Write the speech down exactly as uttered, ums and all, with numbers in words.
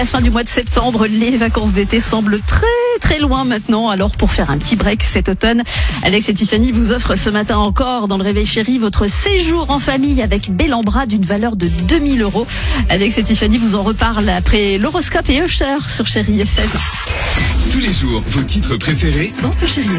La fin du mois de septembre, les vacances d'été semblent très très loin maintenant. Alors pour faire un petit break cet automne, Alex et Tiffany vous offrent ce matin encore dans le Réveil Chéri votre séjour en famille avec bel en bras d'une valeur de deux mille euros. Alex et Tiffany vous en reparlent après l'horoscope et Usher sur Chéri F M. Tous les jours, vos titres préférés Dans ce Chéri F M.